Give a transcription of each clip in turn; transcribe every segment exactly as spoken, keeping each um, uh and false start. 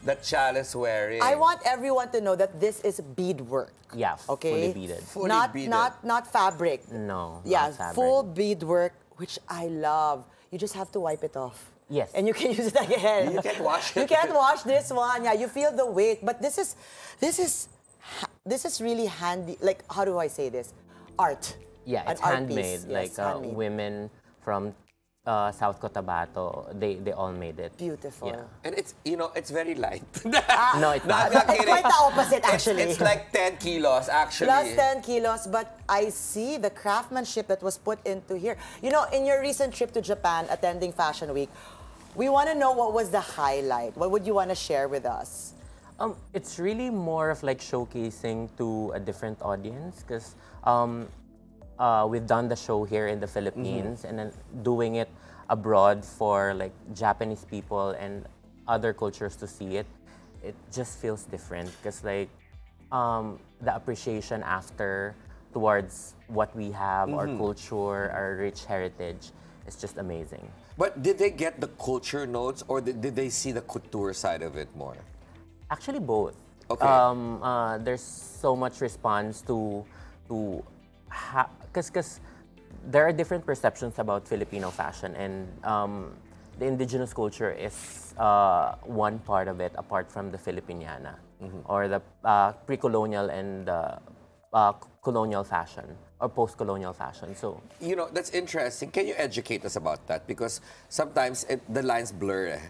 that Chalice wearing. I want everyone to know that this is beadwork. Yeah, okay? fully beaded. Fully not, beaded. Not, not fabric. No, Yeah, not fabric. full beadwork, which I love. You just have to wipe it off. Yes. And you can use it again. You can't wash it. You can't wash this one. Yeah, you feel the weight. But this is, this is, this is really handy. Like, how do I say this? Art. Yeah, An it's art handmade. piece. Like Yes, uh, handmade. women from uh, South Cotabato, they they all made it. Beautiful. Yeah. And it's, you know, it's very light. No, it's No, I'm not. not It's kidding. quite the opposite, It's- actually. It's, like ten kilos, actually. Plus ten kilos, but I see the craftsmanship that was put into here. You know, in your recent trip to Japan, attending Fashion Week, we want to know what was the highlight. What would you want to share with us? Um, it's really more of like showcasing to a different audience because um, uh, we've done the show here in the Philippines and then doing it abroad for like Japanese people and other cultures to see it. It just feels different because like um, the appreciation after towards what we have, our culture, our rich heritage, is just amazing. But did they get the culture notes or did, did they see the couture side of it more? Actually, both. Okay. Um, uh, there's so much response to to because because there are different perceptions about Filipino fashion, and um, the indigenous culture is uh, one part of it, apart from the Filipiniana or the uh, pre-colonial and uh, uh, colonial fashion or post-colonial fashion. So You know, that's interesting. Can you educate us about that? Because sometimes it, the lines blur. eh.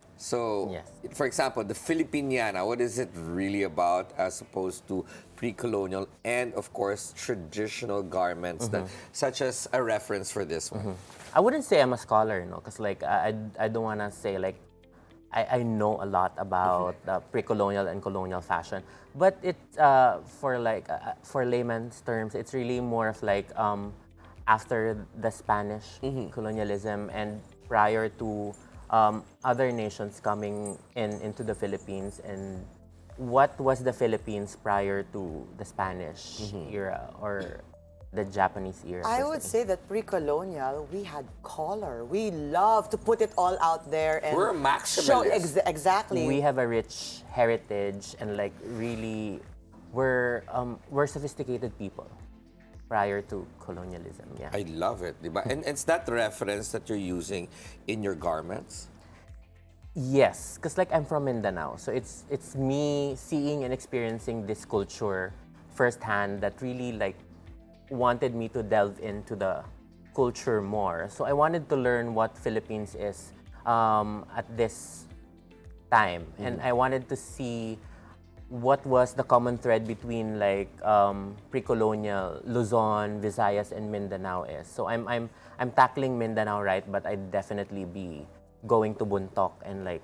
So, Yes. for example, the Filipiniana, what is it really about as opposed to pre-colonial and, of course, traditional garments, that, such as a reference for this one? I wouldn't say I'm a scholar, you know, because like I, I I don't want to say like I, I know a lot about uh, pre-colonial and colonial fashion, but it uh, for like uh, for layman's terms, it's really more of like um, after the Spanish colonialism and prior to um, other nations coming in into the Philippines, and what was the Philippines prior to the Spanish era or the Japanese era? I per would se. say that pre-colonial, we had color. We love to put it all out there and We're show maximalists. ex- exactly. We have a rich heritage and like really we're um, we're sophisticated people prior to colonialism. Yeah. I love it. Diba? And it's that reference that you're using in your garments? Yes, because like I'm from Mindanao, so it's it's me seeing and experiencing this culture firsthand that really like wanted me to delve into the culture more. So I wanted to learn what Philippines is um, at this time, and I wanted to see what was the common thread between like um, pre-colonial Luzon, Visayas, and Mindanao is. So I'm I'm I'm tackling Mindanao right, but I'd definitely be going to Buntok and like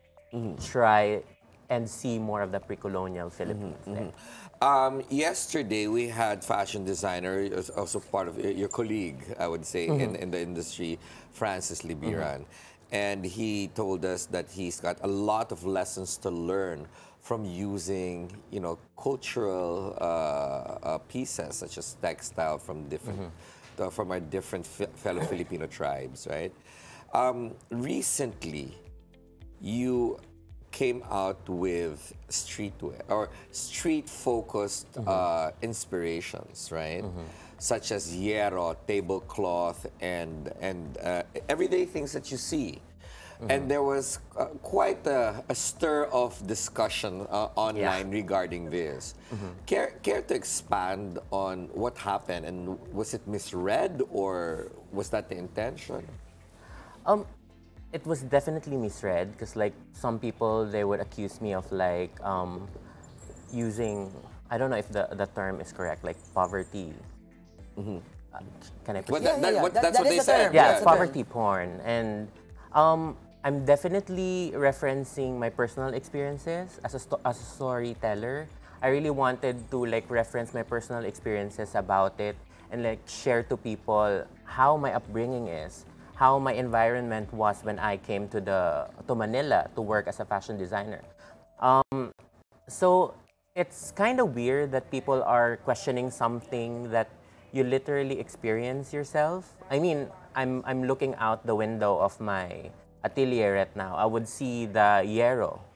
try and see more of the pre-colonial Philippines there. Um, yesterday, we had fashion designer, is also part of your your colleague, I would say, in, in the industry, Francis Libiran. And he told us that he's got a lot of lessons to learn from using, you know, cultural uh, uh, pieces, such as textile from different, uh, from our different fi- fellow Filipino tribes, right? Um, recently, you came out with streetwear or street-focused uh, inspirations, right? Such as yero, tablecloth, and and uh, everyday things that you see. And there was uh, quite a, a stir of discussion uh, online regarding this. Care, care to expand on what happened, and was it misread or was that the intention? Um, it was definitely misread because like some people they would accuse me of like um, using I don't know if the the term is correct like poverty. Uh, can I Well, proceed? that, yeah, that, yeah. what, That- that's that what is they the said. term. Yeah, Yeah, it's it's a poverty porn. And um, I'm definitely referencing my personal experiences as a, sto- as a storyteller. I really wanted to like reference my personal experiences about it and like share to people how my upbringing is, how my environment was when I came to the to Manila to work as a fashion designer. Um, so it's kind of weird that people are questioning something that you literally experience yourself. I mean, I'm I'm looking out the window of my atelier right now. I would see the yero